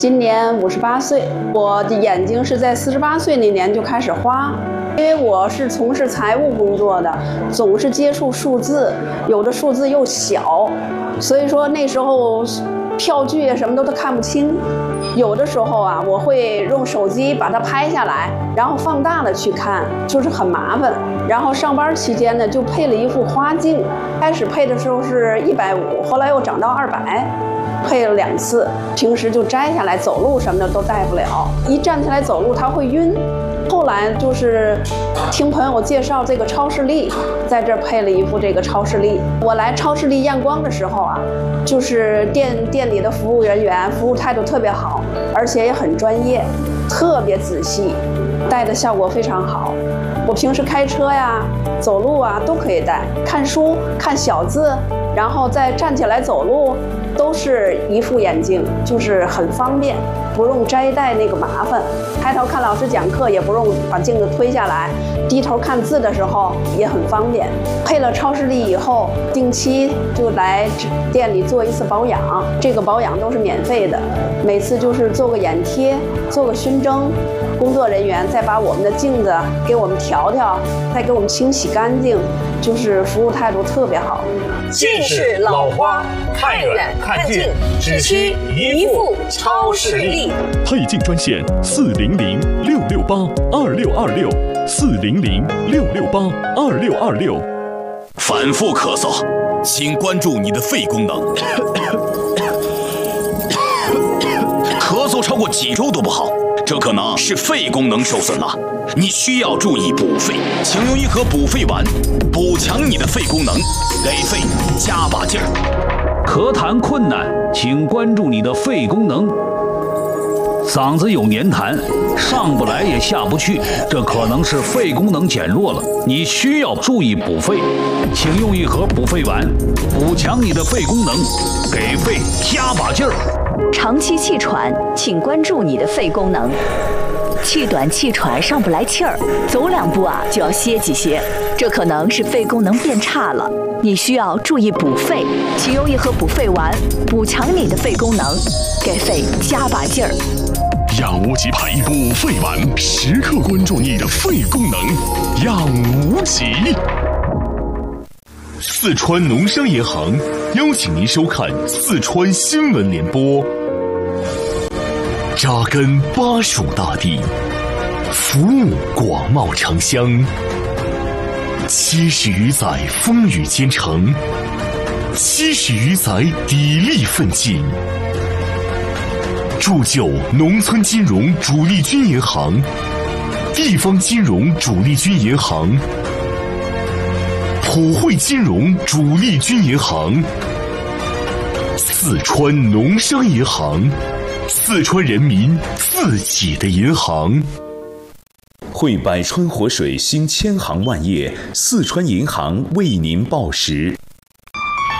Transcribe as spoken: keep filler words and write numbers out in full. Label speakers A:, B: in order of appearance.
A: 今年五十八岁，我的眼睛是在四十八岁那年就开始花，因为我是从事财务工作的，总是接触数字，有的数字又小，所以说那时候票据啊什么的都看不清。有的时候啊，我会用手机把它拍下来，然后放大了去看，就是很麻烦。然后上班期间呢，就配了一副花镜，开始配的时候是一百五，后来又涨到二百。配了两次，平时就摘下来走路什么的都戴不了，一站起来走路它会晕。后来就是听朋友介绍这个超视力，在这儿配了一副这个超视力。我来超视力验光的时候啊，就是店店里的服务人员服务态度特别好，而且也很专业，特别仔细，戴的效果非常好。我平时开车呀、走路啊都可以戴，看书、看小字，然后再站起来走路。都是一副眼镜，就是很方便，不用摘戴那个麻烦。抬头看老师讲课也不用把镜子推下来，低头看字的时候也很方便。配了超视力以后，定期就来店里做一次保养，这个保养都是免费的，每次就是做个眼贴，做个熏蒸。工作人员再把我们的镜子给我们调调，再给我们清洗干净，就是服务态度特别好。
B: 近视老花，看远看近，只需一副超视力。
C: 配镜专线四零零六六八二六二六，四零零六六八二六二六。
D: 反复咳嗽，请关注你的肺功能。咳嗽超过几周都不好，这可能是肺功能受损了，你需要注意补肺，请用一盒补肺丸，补强你的肺功能，给肺加把劲儿。
E: 咳痰困难，请关注你的肺功能。嗓子有黏痰，上不来也下不去，这可能是肺功能减弱了，你需要注意补肺，请用一盒补肺丸，补强你的肺功能，给肺加把劲儿。
F: 长期气喘，请关注你的肺功能。气短气喘上不来气儿，走两步啊就要歇几歇，这可能是肺功能变差了，你需要注意补肺，请用一盒补肺丸，补强你的肺功能，给肺加把劲儿。
C: 养无极牌补肺丸，时刻关注你的肺功能，养无极。四川农商银行邀请您收看四川新闻联播。扎根巴蜀大地，服务广袤城乡，七十余载风雨兼程，七十余载砥砺奋进，铸就农村金融主力军银行、地方金融主力军银行、普惠金融主力军银行、四川农商银行，四川人民自己的银行。
G: 汇百川活水兴千行万业，四川银行为您报时。